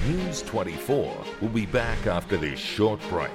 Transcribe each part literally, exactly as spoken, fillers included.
News twenty-four will be back after this short break.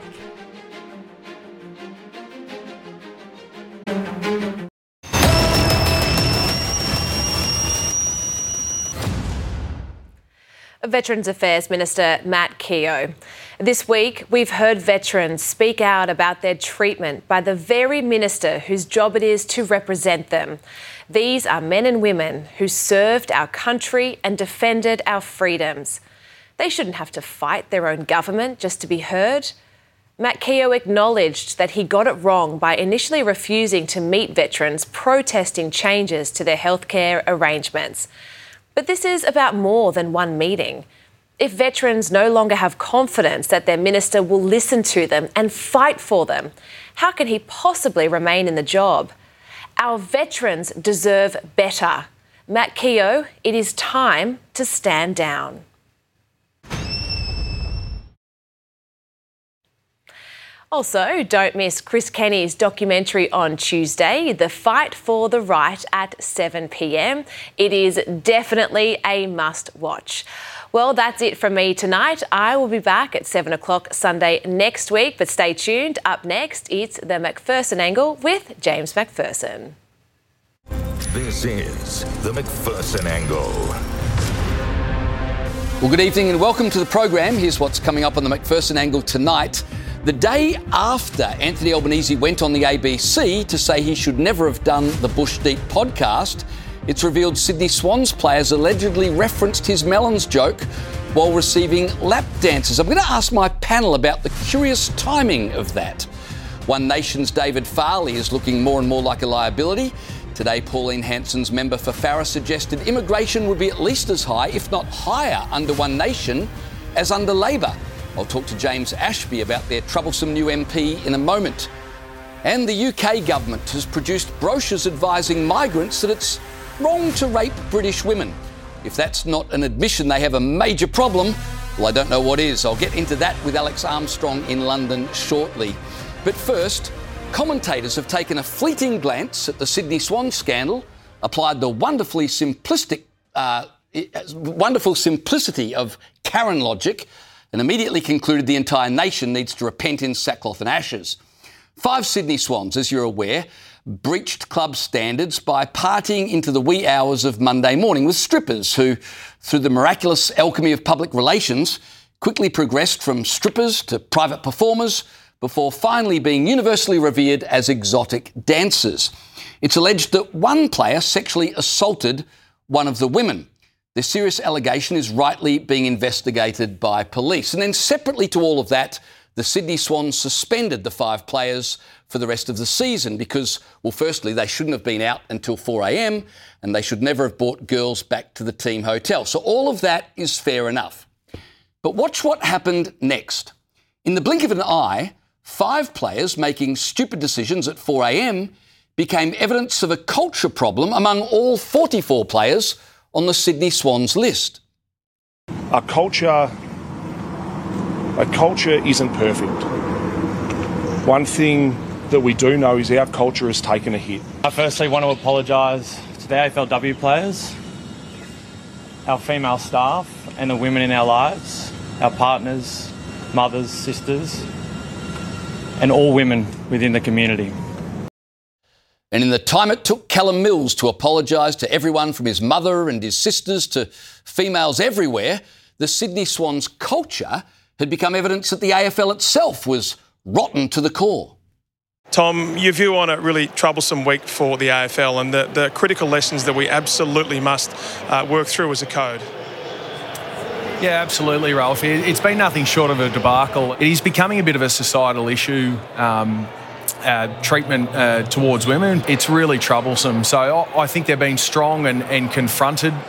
Veterans Affairs Minister Matt Keogh. This week, we've heard veterans speak out about their treatment by the very minister whose job it is to represent them. These are men and women who served our country and defended our freedoms. They shouldn't have to fight their own government just to be heard. Matt Keogh acknowledged that he got it wrong by initially refusing to meet veterans protesting changes to their healthcare arrangements. But this is about more than one meeting. If veterans no longer have confidence that their minister will listen to them and fight for them, how can he possibly remain in the job? Our veterans deserve better. Matt Keogh, it is time to stand down. Also, don't miss Chris Kenny's documentary on Tuesday, The Fight for the Right at seven p m. It is definitely a must-watch. Well, that's it from me tonight. I will be back at seven o'clock Sunday next week, but stay tuned. Up next, it's The Macpherson Angle with James Macpherson. This is The Macpherson Angle. Well, good evening and welcome to the program. Here's what's coming up on The Macpherson Angle tonight. The day after Anthony Albanese went on the A B C to say he should never have done the Bush Deep podcast, it's revealed Sydney Swans players allegedly referenced his melons joke while receiving lap dances. I'm going to ask my panel about the curious timing of that. One Nation's David Farley is looking more and more like a liability. Today, Pauline Hanson's member for Farrer suggested immigration would be at least as high, if not higher, under One Nation as under Labor. I'll talk to James Ashby about their troublesome new M P in a moment. And the U K government has produced brochures advising migrants that it's wrong to rape British women. If that's not an admission they have a major problem, well, I don't know what is. I'll get into that with Alex Armstrong in London shortly. But first, commentators have taken a fleeting glance at the Sydney Swans scandal, applied the wonderfully simplistic, uh, wonderful simplicity of Karen logic, and immediately concluded the entire nation needs to repent in sackcloth and ashes. Five Sydney Swans, as you're aware, breached club standards by partying into the wee hours of Monday morning with strippers who, through the miraculous alchemy of public relations, quickly progressed from strippers to private performers before finally being universally revered as exotic dancers. It's alleged that one player sexually assaulted one of the women. This serious allegation is rightly being investigated by police. And then separately to all of that, the Sydney Swans suspended the five players for the rest of the season because, well, firstly, they shouldn't have been out until four a m and they should never have brought girls back to the team hotel. So all of that is fair enough. But watch what happened next. In the blink of an eye, five players making stupid decisions at four a m became evidence of a culture problem among all forty-four players on the Sydney Swans list. A culture, a culture isn't perfect. One thing that we do know is our culture has taken a hit. I firstly want to apologise to the A F L W players, our female staff and the women in our lives, our partners, mothers, sisters, and all women within the community. And in the time it took Callum Mills to apologise to everyone from his mother and his sisters to females everywhere, the Sydney Swans culture had become evidence that the A F L itself was rotten to the core. Tom, your view on a really troublesome week for the A F L and the, the critical lessons that we absolutely must uh, work through as a code. Yeah, absolutely, Ralph. It's been nothing short of a debacle. It is becoming a bit of a societal issue. Um, Uh, treatment uh, towards women. It's really troublesome. So I think they're being strong and, and confronted